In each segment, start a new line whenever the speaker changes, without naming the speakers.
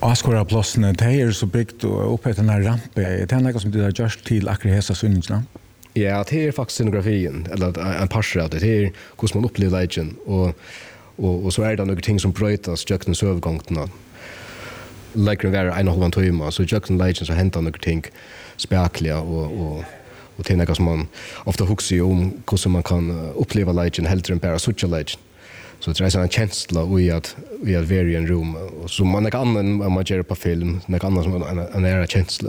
Askora plåsene, det så byggt och uppe den här rampen. Det något som du har gjort till akkurat hesa synningarna?
Ja, det är faktiskt scenografin, eller en parsel av det. Det är hur man upplever legend. Och så är det några ting som brötas jöknens övergångarna. Läkaren var 1,5 timmar, så jöknens legend så händer några ting spärkliga och det är något som man ofta huxar om hur man kan uppleva legend hellre än bara sucha legend. Så det är en känsla i att vara i en rum. Så man är annan om man gör på film, något annat som en nära känsla.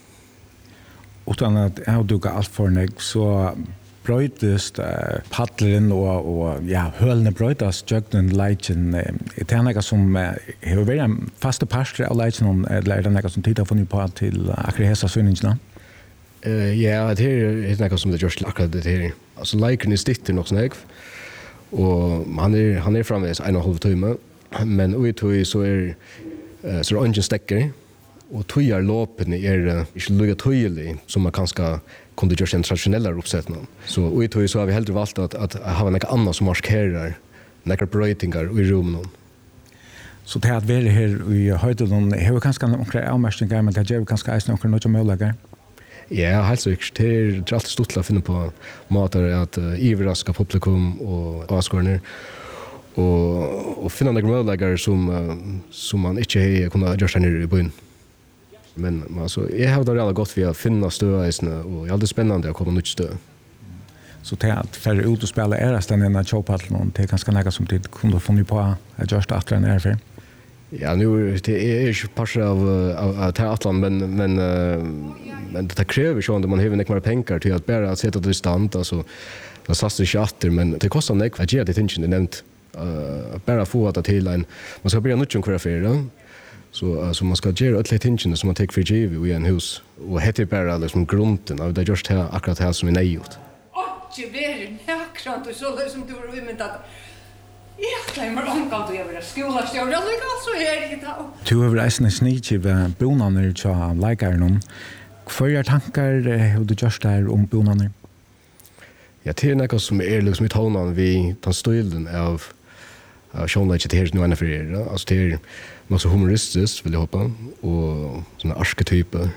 Utan att jag dukar allt för mig så bröjdes paddlen och hölne bröjdas jöknen legend. Det är något som har varit en fasta parster av legend eller är det något som tittar funnit på till akkurat hesa synningarna?
Ja, det är något som det görs akkurat det här. Alltså legend är stitter något snägg. Och han är framme 1,5 timmar, men ut så är ingen stäcker och tojar lopen är inte lika tydlig som man kanske kunde göra en traditionella uppsättning. Så ut så har vi helt valt att ha något annat som markerar några bröjtingar i rummen.
Så det att vara här i höjden har kanske några avmärkningar, men det gör kanske några möjligheter.
Ja, helt sikkert. Det är alltid stort att finna på matar att överraska publikum och avskårningar och finna några möjligheter som man inte har kunnat göra nere i byn. Men alltså, jag har det redan gott för att finna stöðisna och det är alltid spännande att komma nytt stöd.
Så det att färre ut och spela är resten än att köpa allt någon, det är ganska något som du kunde få på att göra att den är för.
Ja, nu det är inte passar av teatern men det kräver ju att man har mycket mer pengar till att bara sätta det i stand alltså det satsar inte åter men det kostar mycket att ge det inte nämnt bara få det till en man ska börja nyttja kvar för så man ska ge alla tingen som man tar för givet i en hus och heter bara liksom grunden av det just här akkurat här som är nejot.
Och det är näkrant och så som du har myntat. Jag klämmer omgått och jag vill skolastjord. Jag lyckas så här i dag.
Du har reisende snitjiv bonaner til leikaren. Hva tankar har du gjort der om bonaner?
Ja, det är något som är liksom i tonen vi tar stilen av sjånleiket här nu ena för er. Alltså det är något så humoristiskt vill jag hoppa och såna arketyper.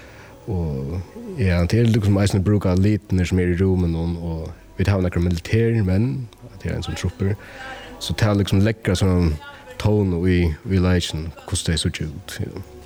Och ja, det är liksom eisen brukar lite som är i rummen och vi har några militärmän, det är en som trupper. Så det är liksom läckra sån ton i relation hur det ser ut.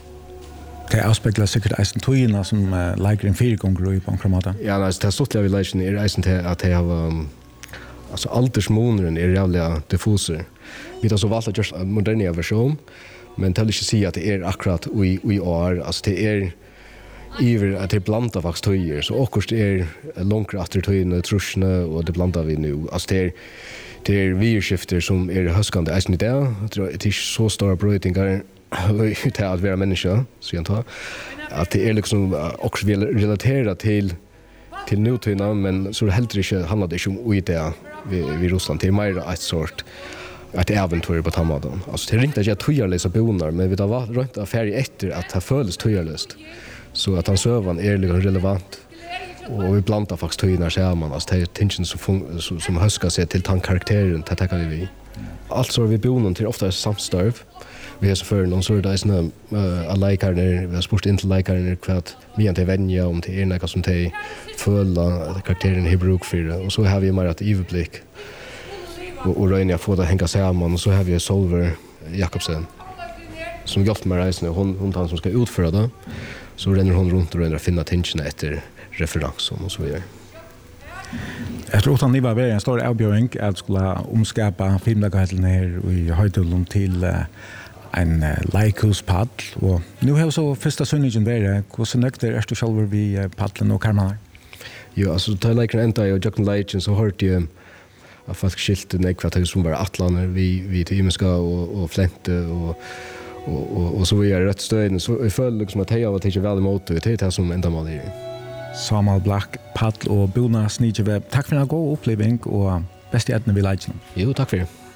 Det avspeglar säkert eisen tøyina som lägger en 4 gånger i på en kramata.
Ja, alltså det stort relation är eisen till att det har alltså aldersmånaden är jävla diffuser. Vi tar så valt att göra en modern version, men det vill inte säga att det är akkurat i år. Alltså det är iver att det blandar faktiskt tøyer. Så också det är långt efter tøyene, trusjene, och det blandar vi nu. Alltså det är virskifter som är höskande eisen i det. Det är inte så stora bröjtingar till att vara människa, så jag tar. Att det är liksom också relaterat till nutiden, men så helt inte handlar det inte om det vid Ryssland. Det är mer ett sort ett äventyr på Tamadan. Alltså det är inte att jag tøyerlösa bonar, men vi har rönt affär efter att det följs tøyerlöst. Så att han sövan är relevant. Och vi blandar faktiskt tøyerna samman. Alltså det är tingen som höskar sig till tankkarakteren, det tackar vi. Alltså vi bonar till ofta samstörv. Vi har så för någon så där såna allekarna, vi har spurt in till allekarna kvart vi inte vänja om till ena som till fulla karakteren i bruk för och så har vi mer att överblick och Röjna får det hänga samman och så har vi Solver Jakobsen som hjälpt mig reisen hon tar som ska utföra det så renner hon runt och finna tingen efter referens och så vidare.
Jag tror att ni var en stor avbjörning att skulle omskapa filmlagarheten här i Høydølum till en leikhuspall. Och nu har så första synningen varit. Hur nökter är du själv vid paddeln och karmarna?
Jo, alltså ta leikaren ända i Jökten Leitjen så hörde jag att folk skilte nekva som var atlaner vi till Imenska och Flente och så var jag rätt stöden. Så jag följde liksom att jag var inte väl emot det. Det är det som enda man är.
Samuel Black, paddel och Bona Snitjev. Tack för en god upplevelse och bäst i ädna vid leitjen.
Jo, tack för det.